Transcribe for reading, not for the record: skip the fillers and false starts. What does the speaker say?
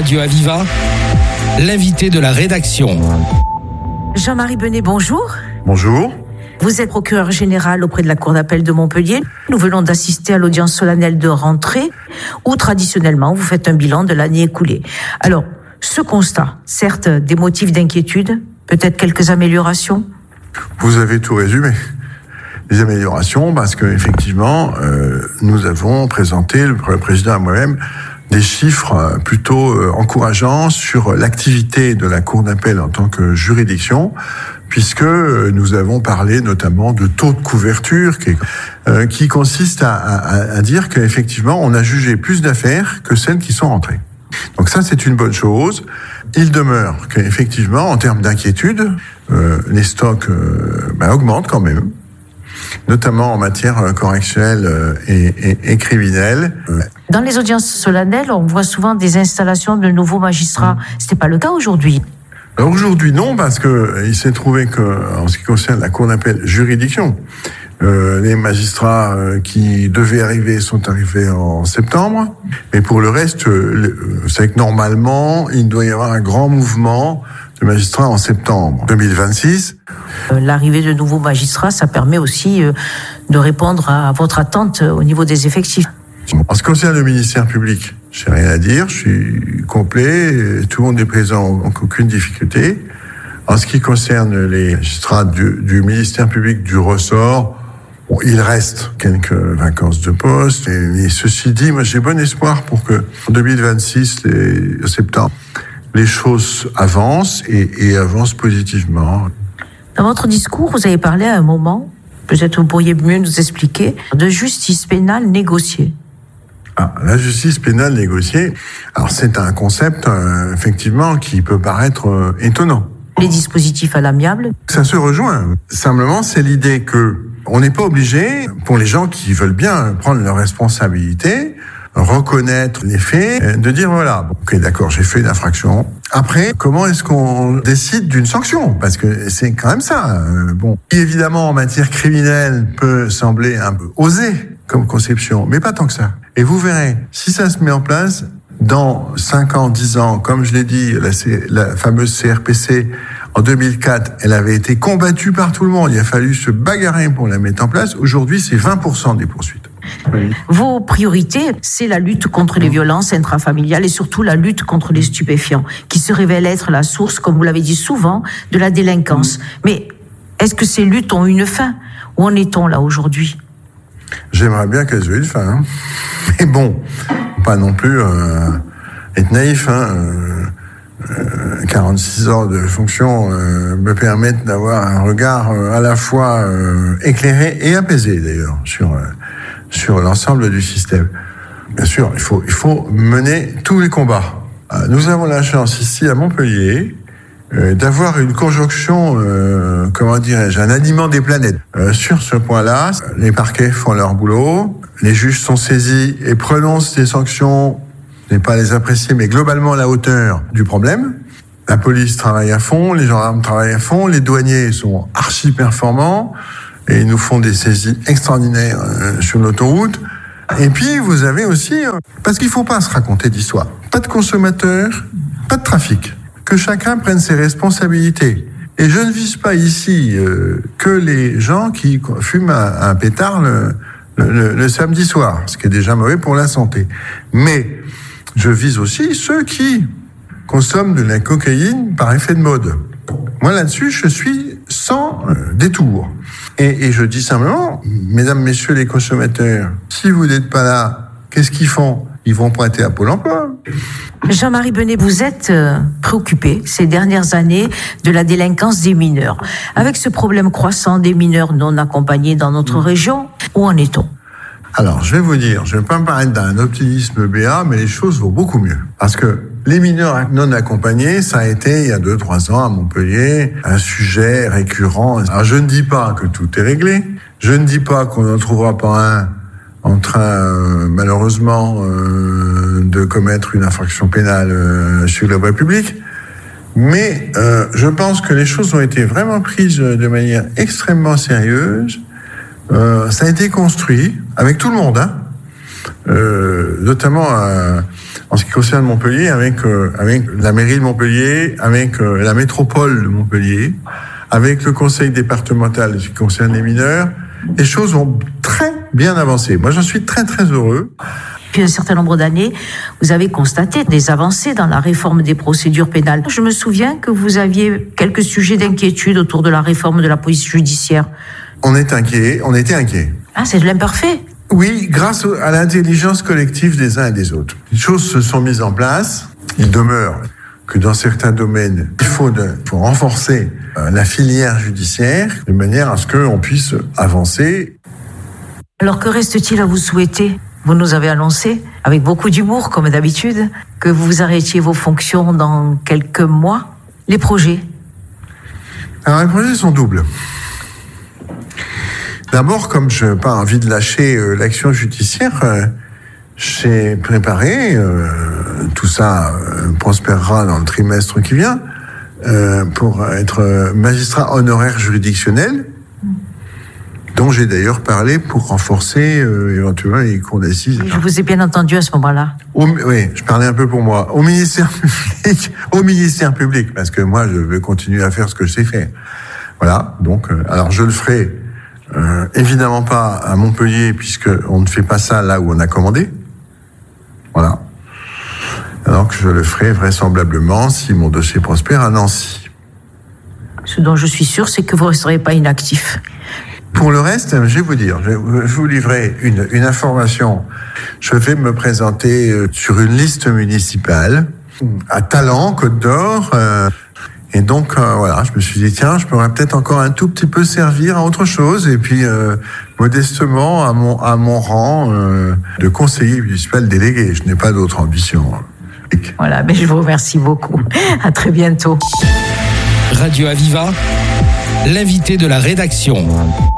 Radio Aviva, l'invité de la rédaction. Jean-Marie Benet, bonjour. Bonjour. Vous êtes procureur général auprès de la Cour d'appel de Montpellier. Nous venons d'assister à l'audience solennelle de rentrée où, traditionnellement, vous faites un bilan de l'année écoulée. Alors, ce constat, certes, des motifs d'inquiétude, peut-être quelques améliorations? Vous avez tout résumé. Les améliorations, parce que effectivement, nous avons présenté, le président et moi-même, des chiffres plutôt encourageants sur l'activité de la Cour d'appel en tant que juridiction, puisque nous avons parlé notamment de taux de couverture qui consiste à dire qu'effectivement, on a jugé plus d'affaires que celles qui sont rentrées. Donc ça, c'est une bonne chose. Il demeure qu'effectivement, en termes d'inquiétude, les stocks augmentent quand même, notamment en matière correctionnelle et criminelle. Dans les audiences solennelles, on voit souvent des installations de nouveaux magistrats. C'était pas le cas aujourd'hui? Alors aujourd'hui, non, parce que il s'est trouvé que, en ce qui concerne la Cour d'appel juridiction, les magistrats qui devaient arriver sont arrivés en septembre. Mais pour le reste, c'est que normalement, il doit y avoir un grand mouvement de magistrats en septembre 2026. L'arrivée de nouveaux magistrats, ça permet aussi de répondre à votre attente au niveau des effectifs. En ce qui concerne le ministère public, j'ai rien à dire, je suis complet, tout le monde est présent, donc aucune difficulté. En ce qui concerne les magistrats du ministère public du ressort, bon, il reste quelques vacances de poste, mais ceci dit, moi j'ai bon espoir pour que en 2026, septembre, les choses avancent et avancent positivement. Dans votre discours, vous avez parlé à un moment, peut-être vous pourriez mieux nous expliquer, de justice pénale négociée. La justice pénale négociée, alors c'est un concept effectivement qui peut paraître étonnant. Les dispositifs à l'amiable. Ça se rejoint. Simplement, c'est l'idée que on n'est pas obligé, pour les gens qui veulent bien prendre leurs responsabilités, reconnaître les faits, de dire voilà, ok, d'accord, j'ai fait une infraction. Après, comment est-ce qu'on décide d'une sanction? Parce que c'est quand même ça. Qui évidemment en matière criminelle peut sembler un peu osé comme conception, mais pas tant que ça. Et vous verrez, si ça se met en place, dans 5 ans, 10 ans, comme je l'ai dit, la fameuse CRPC, en 2004, elle avait été combattue par tout le monde. Il a fallu se bagarrer pour la mettre en place. Aujourd'hui, c'est 20% des poursuites. Oui. Vos priorités, c'est la lutte contre les violences intrafamiliales et surtout la lutte contre les stupéfiants, qui se révèle être la source, comme vous l'avez dit souvent, de la délinquance. Mais est-ce que ces luttes ont une fin? Où en est-on là aujourd'hui? J'aimerais bien qu'elles aient une fin. Hein. Mais bon, pas non plus être naïf. 46 ans de fonction me permettent d'avoir un regard à la fois éclairé et apaisé d'ailleurs sur l'ensemble du système. Bien sûr, il faut mener tous les combats. Nous avons la chance ici à Montpellier d'avoir une conjonction, un alignement des planètes. Sur ce point-là, les parquets font leur boulot, les juges sont saisis et prononcent des sanctions, n'est pas les apprécier, mais globalement à la hauteur du problème. La police travaille à fond, les gendarmes travaillent à fond, les douaniers sont archi performants et nous font des saisies extraordinaires sur l'autoroute. Et puis vous avez aussi, parce qu'il faut pas se raconter d'histoire, pas de consommateurs, pas de trafic, que chacun prenne ses responsabilités. Et je ne vise pas ici que les gens qui fument un pétard le samedi soir, ce qui est déjà mauvais pour la santé. Mais je vise aussi ceux qui consomment de la cocaïne par effet de mode. Moi, là-dessus, je suis sans détour. Et je dis simplement, mesdames, messieurs les consommateurs, si vous n'êtes pas là, qu'est-ce qu'ils font? Ils vont pointer à Pôle emploi. Jean-Marie Benet, vous êtes préoccupé ces dernières années de la délinquance des mineurs. Avec ce problème croissant des mineurs non accompagnés dans notre région, où en est-on? Alors, je vais vous dire, je ne vais pas me paraître d'un optimisme béat, mais les choses vont beaucoup mieux. Parce que les mineurs non accompagnés, ça a été, il y a 2-3 ans à Montpellier, un sujet récurrent. Alors, je ne dis pas que tout est réglé. Je ne dis pas qu'on n'en trouvera pas un en train, malheureusement, de commettre une infraction pénale sur la voie publique. Mais je pense que les choses ont été vraiment prises de manière extrêmement sérieuse. Ça a été construit avec tout le monde, notamment en ce qui concerne Montpellier, avec la mairie de Montpellier, avec la métropole de Montpellier, avec le conseil départemental qui concerne les mineurs. Les choses ont très bien avancé. Moi, j'en suis très, très heureux. Depuis un certain nombre d'années, vous avez constaté des avancées dans la réforme des procédures pénales. Je me souviens que vous aviez quelques sujets d'inquiétude autour de la réforme de la police judiciaire. On était inquiets. Ah, c'est de l'imparfait. Oui, grâce à l'intelligence collective des uns et des autres. Les choses se sont mises en place. Il demeure que dans certains domaines, il faut renforcer la filière judiciaire de manière à ce qu'on puisse avancer. Alors que reste-t-il à vous souhaiter ? Vous nous avez annoncé, avec beaucoup d'humour comme d'habitude, que vous arrêtiez vos fonctions dans quelques mois. Les projets ? Alors les projets sont doubles. D'abord, comme je n'ai pas envie de lâcher l'action judiciaire, j'ai préparé, tout ça prospérera dans le trimestre qui vient, pour être magistrat honoraire juridictionnel, dont j'ai d'ailleurs parlé pour renforcer éventuellement les cours d'assises. Je vous ai bien entendu à ce moment-là. Oui, je parlais un peu pour moi. Au ministère public, parce que moi, je veux continuer à faire ce que je sais faire. Voilà, donc, alors je le ferai évidemment pas à Montpellier, puisqu'on ne fait pas ça là où on a commandé. Voilà. Alors que je le ferai vraisemblablement, si mon dossier prospère, à Nancy. Ce dont je suis sûr, c'est que vous ne resterez pas inactif. Pour le reste, je vais vous dire, je vais vous livrer une information. Je vais me présenter sur une liste municipale à Talent, Côte d'Or. Et donc, voilà, je me suis dit, tiens, je pourrais peut-être encore un tout petit peu servir à autre chose. Et puis, modestement, à mon rang de conseiller municipal délégué. Je n'ai pas d'autre ambition. Voilà, mais je vous remercie beaucoup. À très bientôt. Radio Aviva, l'invité de la rédaction.